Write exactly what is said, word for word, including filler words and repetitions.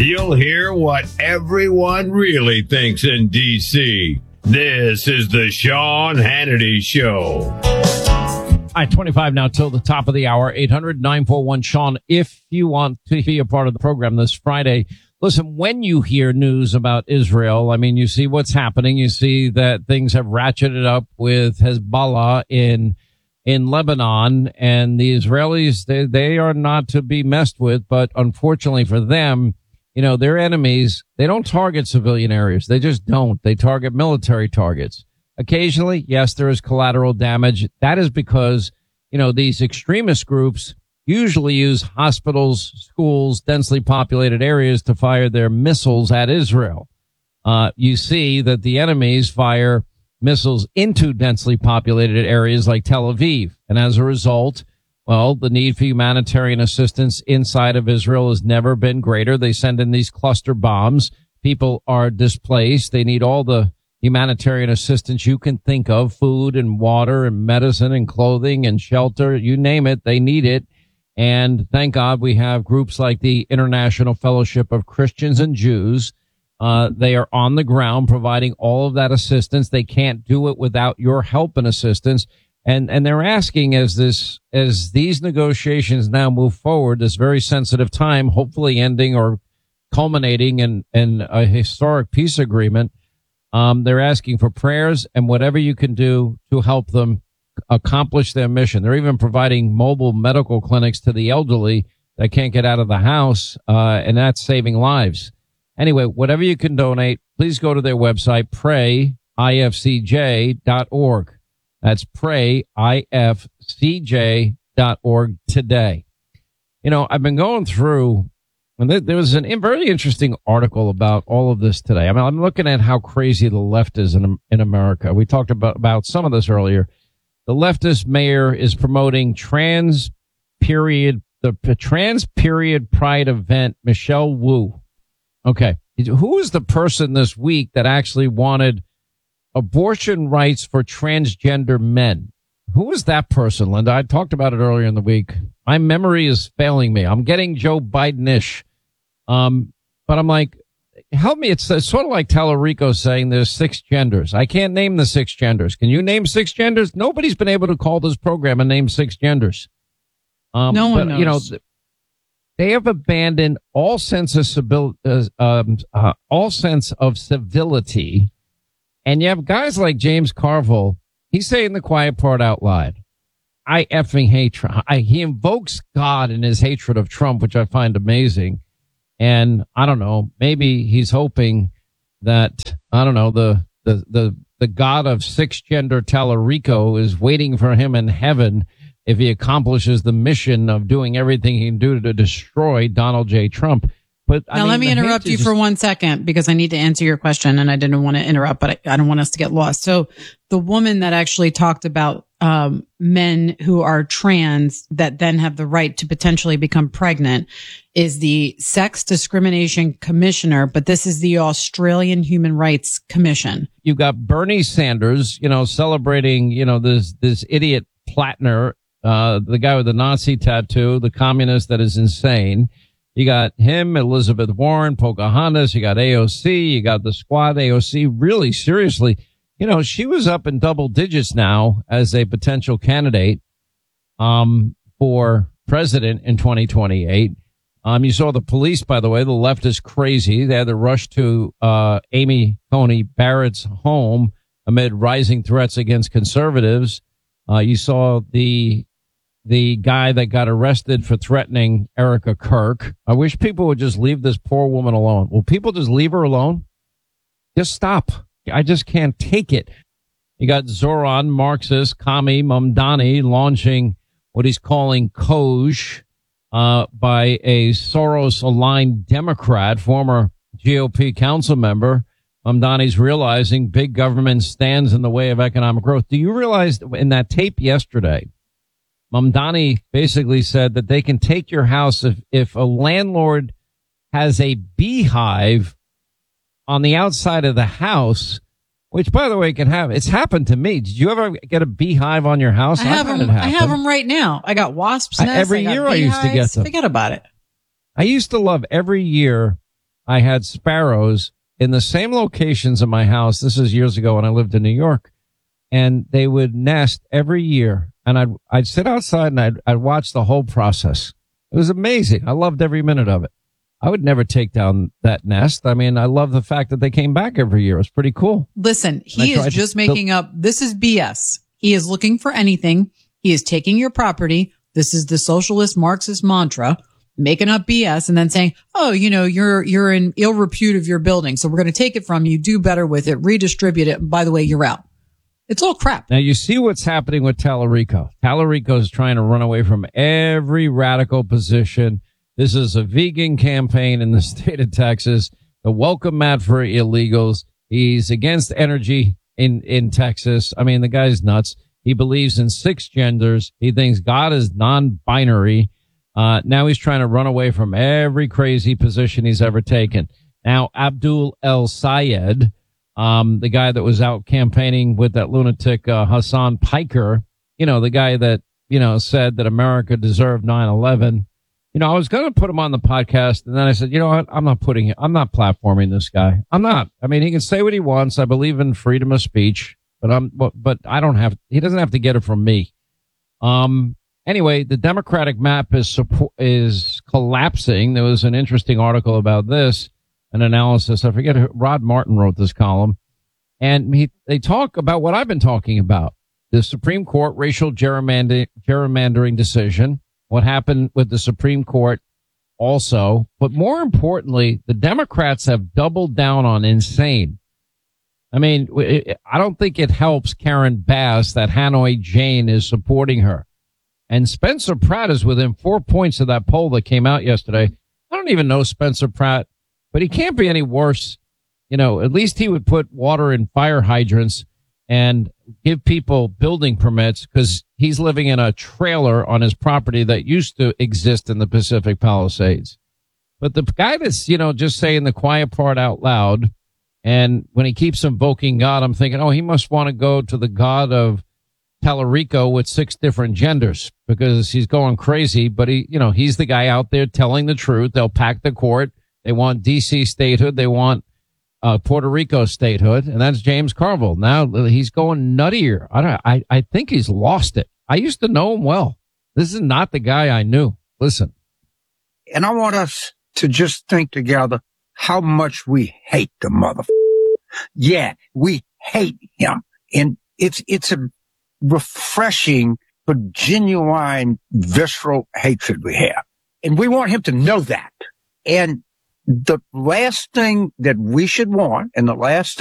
you'll hear what everyone really thinks in D C. This is the Sean Hannity Show. All right, twenty-five now till the top of the hour. eight hundred nine four one Sean. If you want to be a part of the program this Friday, listen, when you hear news about Israel, I mean, you see what's happening. You see that things have ratcheted up with Hezbollah in in Lebanon, and the Israelis, they, they are not to be messed with. But unfortunately for them, you know, their enemies, they don't target civilian areas. They just don't. They target military targets. Occasionally, yes, there is collateral damage. That is because, you know, these extremist groups usually use hospitals, schools, densely populated areas to fire their missiles at Israel. Uh, you see that the enemies fire missiles into densely populated areas like Tel Aviv. And as a result, well, the need for humanitarian assistance inside of Israel has never been greater. They send in these cluster bombs. People are displaced. They need all the humanitarian assistance you can think of, food and water and medicine and clothing and shelter, you name it, they need it. And thank God we have groups like the International Fellowship of Christians and Jews. Uh, they are on the ground providing all of that assistance. They can't do it without your help and assistance. And, and they're asking as this, as these negotiations now move forward, this very sensitive time, hopefully ending or culminating in, in a historic peace agreement. Um, they're asking for prayers and whatever you can do to help them accomplish their mission. They're even providing mobile medical clinics to the elderly that can't get out of the house, uh, and that's saving lives. Anyway, whatever you can donate, please go to their website, pray I F C J dot org. That's pray I F C J dot org today. You know, I've been going through, and there was a very interesting article about all of this today. I mean, I'm looking at how crazy the left is in in America. We talked about, about some of this earlier. The leftist mayor is promoting trans period, the, the trans period pride event, Michelle Wu. Okay. Who is the person this week that actually wanted abortion rights for transgender men? Who is that person, Linda? I talked about it earlier in the week. My memory is failing me. I'm getting Joe Biden-ish. Um, but I'm like, help me. It's, it's sort of like Tallarico saying there's six genders. I can't name the six genders. Can you name six genders? Nobody's been able to call this program and name six genders. Um, no one but, knows. You know, they have abandoned all sense of civility, uh, um, uh, all sense of civility. And you have guys like James Carville. He's saying the quiet part out loud. I effing hate Trump. I, he invokes God in his hatred of Trump, which I find amazing. And I don't know, maybe he's hoping that, I don't know, the, the, the, the God of six gender Tallarico is waiting for him in heaven if he accomplishes the mission of doing everything he can do to destroy Donald J. Trump. But now I mean, let me interrupt you just... for one second because I need to answer your question and I didn't want to interrupt, but I, I don't want us to get lost. So the woman that actually talked about um men who are trans that then have the right to potentially become pregnant is the Sex Discrimination Commissioner, but this is the Australian Human Rights Commission. You got Bernie Sanders, you know, celebrating, you know, this this idiot Plattner, uh the guy with the Nazi tattoo, the communist that is insane. You got him, Elizabeth Warren, Pocahontas, you got A O C, you got the squad. A O C really seriously, you know, she was up in double digits now as a potential candidate um for president in twenty twenty-eight. Um you saw the police, by the way, the left is crazy. They had to rush to uh Amy Coney Barrett's home amid rising threats against conservatives. Uh you saw the the guy that got arrested for threatening Erica Kirk. I wish people would just leave this poor woman alone. Will people just leave her alone? Just stop. I just can't take it. You got Zoran, Marxist, Kami Mamdani launching what he's calling Koj, uh, by a Soros-aligned Democrat, former G O P council member. Mamdani's realizing big government stands in the way of economic growth. Do you realize in that tape yesterday, Mamdani basically said that they can take your house if, if a landlord has a beehive on the outside of the house, which, by the way, can happen. It's happened to me. Did you ever get a beehive on your house? I have them. I have them right now. I got wasps' nests. I, every I year I used to get them. Forget about it. I used to love every year I had sparrows in the same locations in my house. This is years ago when I lived in New York, and they would nest every year. And I'd, I'd sit outside and I'd, I'd watch the whole process. It was amazing. I loved every minute of it. I would never take down that nest. I mean, I love the fact that they came back every year. It was pretty cool. Listen, he is just making up. This is B S. He is looking for anything. He is taking your property. This is the socialist Marxist mantra, making up B S and then saying, oh, you know, you're, you're in ill repute of your building. So we're going to take it from you, do better with it, redistribute it. And by the way, you're out. It's all crap. Now, you see what's happening with Tallarico. Tallarico is trying to run away from every radical position. This is a vegan campaign in the state of Texas. The welcome mat for illegals. He's against energy in, in Texas. I mean, the guy's nuts. He believes in six genders. He thinks God is non-binary. Uh, now he's trying to run away from every crazy position he's ever taken. Now, Abdul El Sayed, um, the guy that was out campaigning with that lunatic, uh, Hassan Piker, you know, the guy that, you know, said that America deserved nine eleven. You know, I was going to put him on the podcast, and then I said, you know what? I'm not putting it. I'm not platforming this guy. I'm not. I mean, he can say what he wants. I believe in freedom of speech, but I'm, but, but I don't have, he doesn't have to get it from me. Um, anyway, the Democratic map is support, is collapsing. There was an interesting article about this, an analysis. I forget who, Rod Martin wrote this column, and he, they talk about what I've been talking about. The Supreme Court racial gerrymandering, gerrymandering decision. What happened with the Supreme Court also. But more importantly, the Democrats have doubled down on insane. I mean, I don't think it helps Karen Bass that Hanoi Jane is supporting her. And Spencer Pratt is within four points of that poll that came out yesterday. I don't even know Spencer Pratt, but he can't be any worse. You know, at least he would put water in fire hydrants and give people building permits, because he's living in a trailer on his property that used to exist in the Pacific Palisades. But the guy that's, you know, just saying the quiet part out loud, and when he keeps invoking God, I'm thinking, oh, he must want to go to the God of Tallarico with six different genders, because he's going crazy. But he, you know, he's the guy out there telling the truth. They'll pack the court. They want D C statehood. They want Uh, Puerto Rico statehood, and that's James Carville. Now he's going nuttier. I don't, I, I think he's lost it. I used to know him well. This is not the guy I knew. Listen. And I want us to just think together how much we hate the mother. Yeah, we hate him. And it's, it's a refreshing but genuine visceral hatred we have. And we want him to know that. And the last thing that we should want, and the last